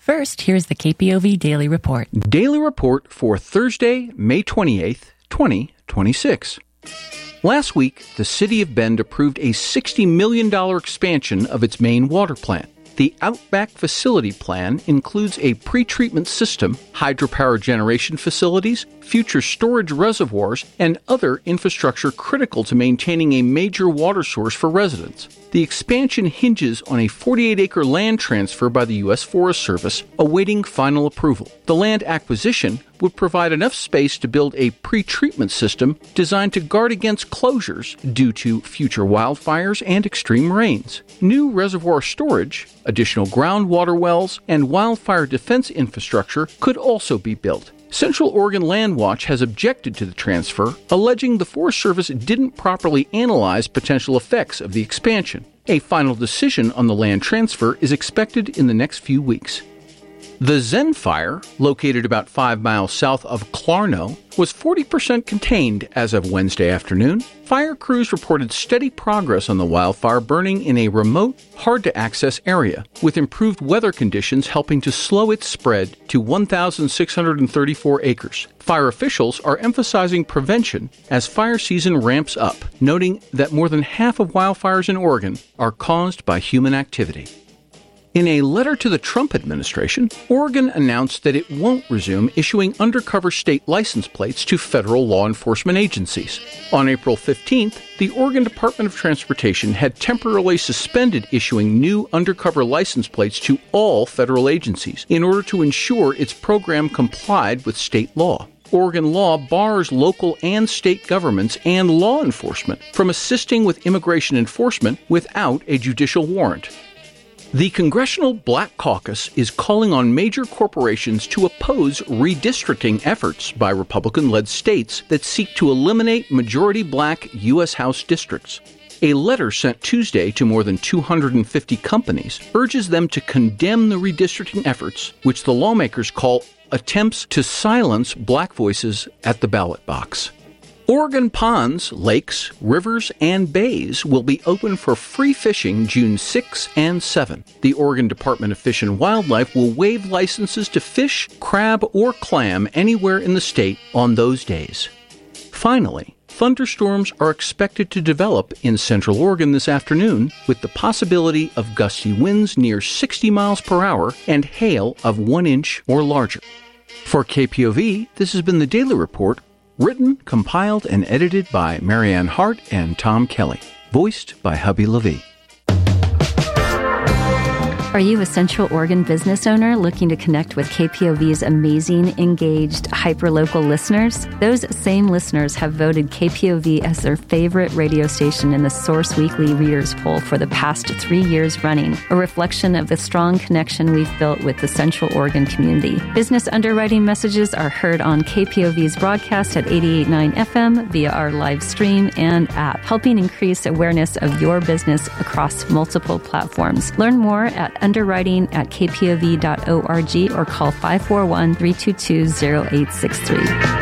First, here's the KPOV Daily Report. Daily Report for Thursday, May 28th, 2026. Last week, the City of Bend approved a $60 million expansion of its main water plant. The Outback Facility Plan includes a pretreatment system, hydropower generation facilities, future storage reservoirs, and other infrastructure critical to maintaining a major water source for residents. The expansion hinges on a 48-acre land transfer by the U.S. Forest Service, awaiting final approval. The land acquisition would provide enough space to build a pretreatment system designed to guard against closures due to future wildfires and extreme rains. New reservoir storage, additional groundwater wells, and wildfire defense infrastructure could also be built. Central Oregon Land Watch has objected to the transfer, alleging the Forest Service didn't properly analyze potential effects of the expansion. A final decision on the land transfer is expected in the next few weeks. The Zen Fire, located about 5 miles south of Clarno, was 40% contained as of Wednesday afternoon. Fire crews reported steady progress on the wildfire burning in a remote, hard-to-access area, with improved weather conditions helping to slow its spread to 1,634 acres. Fire officials are emphasizing prevention as fire season ramps up, noting that more than half of wildfires in Oregon are caused by human activity. In a letter to the Trump administration, Oregon announced that it won't resume issuing undercover state license plates to federal law enforcement agencies. On April 15th, the Oregon Department of Transportation had temporarily suspended issuing new undercover license plates to all federal agencies in order to ensure its program complied with state law. Oregon law bars local and state governments and law enforcement from assisting with immigration enforcement without a judicial warrant. The Congressional Black Caucus is calling on major corporations to oppose redistricting efforts by Republican-led states that seek to eliminate majority black U.S. House districts. A letter sent Tuesday to more than 250 companies urges them to condemn the redistricting efforts, which the lawmakers call attempts to silence black voices at the ballot box. Oregon ponds, lakes, rivers, and bays will be open for free fishing June 6 and 7. The Oregon Department of Fish and Wildlife will waive licenses to fish, crab, or clam anywhere in the state on those days. Finally, thunderstorms are expected to develop in Central Oregon this afternoon, with the possibility of gusty winds near 60 miles per hour and hail of 1 inch or larger. For KPOV, this has been the Daily Report, written, compiled, and edited by Marianne Hart and Tom Kelly. Voiced by Hubby Levy. Are you a Central Oregon business owner looking to connect with KPOV's amazing, engaged, hyperlocal listeners? Those same listeners have voted KPOV as their favorite radio station in the Source Weekly Readers Poll for the past 3 years running, a reflection of the strong connection we've built with the Central Oregon community. Business underwriting messages are heard on KPOV's broadcast at 88.9 FM via our live stream and app, helping increase awareness of your business across multiple platforms. Learn more at underwriting@kpov.org or call 541-322-0863.